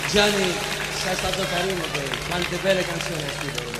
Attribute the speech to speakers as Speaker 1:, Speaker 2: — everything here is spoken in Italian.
Speaker 1: Gianni, sei stato carino, quante belle canzoni hai scritto.